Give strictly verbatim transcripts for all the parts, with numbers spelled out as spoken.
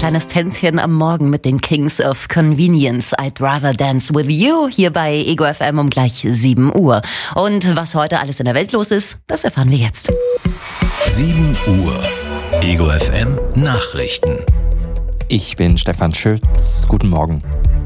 kleines Tänzchen am Morgen mit den Kings of Convenience. I'd rather dance with you hier bei Ego F M um gleich sieben Uhr. Und was heute alles in der Welt los ist, das erfahren wir jetzt. sieben Uhr. Ego F M Nachrichten. Ich bin Stefan Schütz. Guten Morgen.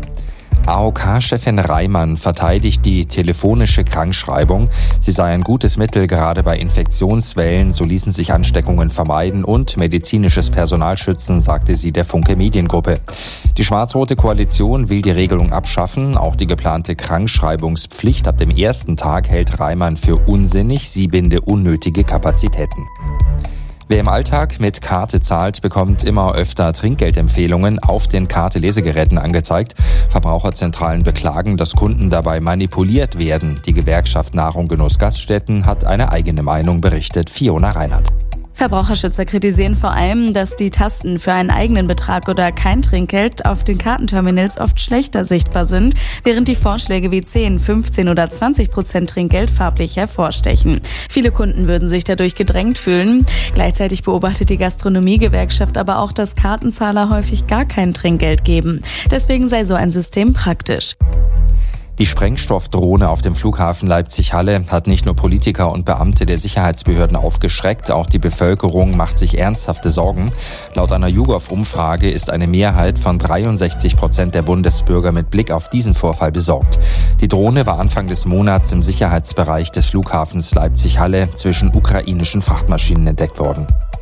A O K-Chefin Reimann verteidigt die telefonische Krankschreibung. Sie sei ein gutes Mittel, gerade bei Infektionswellen, so ließen sich Ansteckungen vermeiden und medizinisches Personal schützen, sagte sie der Funke Mediengruppe. Die schwarz-rote Koalition will die Regelung abschaffen. Auch die geplante Krankschreibungspflicht ab dem ersten Tag hält Reimann für unsinnig. Sie binde unnötige Kapazitäten. Wer im Alltag mit Karte zahlt, bekommt immer öfter Trinkgeldempfehlungen auf den Karte-Lesegeräten angezeigt. Verbraucherzentralen beklagen, dass Kunden dabei manipuliert werden. Die Gewerkschaft Nahrung Genuss Gaststätten hat eine eigene Meinung, berichtet Fiona Reinhardt. Verbraucherschützer kritisieren vor allem, dass die Tasten für einen eigenen Betrag oder kein Trinkgeld auf den Kartenterminals oft schlechter sichtbar sind, während die Vorschläge wie zehn, fünfzehn oder zwanzig Prozent Trinkgeld farblich hervorstechen. Viele Kunden würden sich dadurch gedrängt fühlen. Gleichzeitig beobachtet die Gastronomiegewerkschaft aber auch, dass Kartenzahler häufig gar kein Trinkgeld geben. Deswegen sei so ein System praktisch. Die Sprengstoffdrohne auf dem Flughafen Leipzig-Halle hat nicht nur Politiker und Beamte der Sicherheitsbehörden aufgeschreckt, auch die Bevölkerung macht sich ernsthafte Sorgen. Laut einer YouGov-Umfrage ist eine Mehrheit von dreiundsechzig Prozent der Bundesbürger mit Blick auf diesen Vorfall besorgt. Die Drohne war Anfang des Monats im Sicherheitsbereich des Flughafens Leipzig-Halle zwischen ukrainischen Frachtmaschinen entdeckt worden.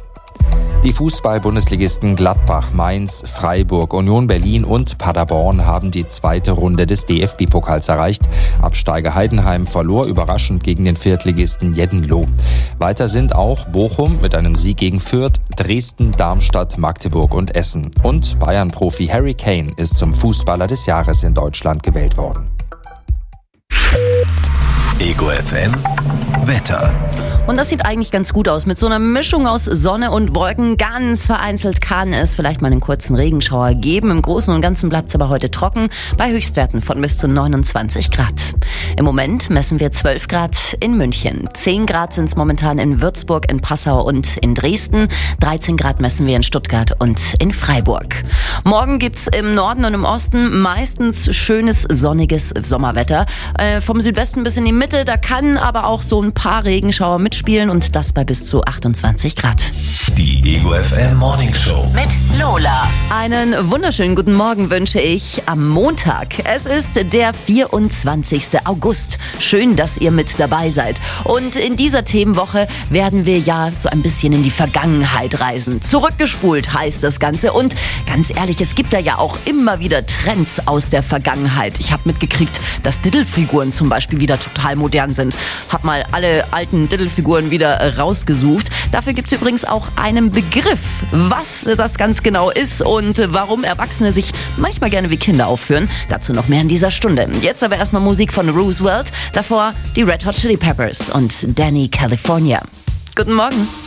Die Fußball-Bundesligisten Gladbach, Mainz, Freiburg, Union Berlin und Paderborn haben die zweite Runde des D F B-Pokals erreicht. Absteiger Heidenheim verlor überraschend gegen den Viertligisten Jeddenloh. Weiter sind auch Bochum mit einem Sieg gegen Fürth, Dresden, Darmstadt, Magdeburg und Essen. Und Bayern-Profi Harry Kane ist zum Fußballer des Jahres in Deutschland gewählt worden. Ego F M Wetter. Und das sieht eigentlich ganz gut aus. Mit so einer Mischung aus Sonne und Wolken. Ganz vereinzelt kann es vielleicht mal einen kurzen Regenschauer geben. Im Großen und Ganzen bleibt es aber heute trocken, bei Höchstwerten von bis zu neunundzwanzig Grad. Im Moment messen wir zwölf Grad in München. zehn Grad sind es momentan in Würzburg, in Passau und in Dresden. dreizehn Grad messen wir in Stuttgart und in Freiburg. Morgen gibt's im Norden und im Osten meistens schönes, sonniges Sommerwetter. Äh, vom Südwesten bis in die Mitte, da kann aber auch so ein paar Regenschauer mitspielen und das bei bis zu achtundzwanzig Grad. Die Ego F M Morning Show mit Lola. Einen wunderschönen guten Morgen wünsche ich am Montag. Es ist der vierundzwanzigste August. Schön, dass ihr mit dabei seid. Und in dieser Themenwoche werden wir ja so ein bisschen in die Vergangenheit reisen. Zurückgespult heißt das Ganze. Und ganz ehrlich, es gibt da ja auch immer wieder Trends aus der Vergangenheit. Ich habe mitgekriegt, dass Diddle-Figuren zum Beispiel wieder total modern sind. Hab mal alle alten Diddle-Figuren wieder rausgesucht. Dafür gibt es übrigens auch einen Begriff, was das ganz genau ist und warum Erwachsene sich manchmal gerne wie Kinder aufführen. Dazu noch mehr in dieser Stunde. Jetzt aber erstmal Musik von Roosevelt, davor die Red Hot Chili Peppers und Danny California. Guten Morgen.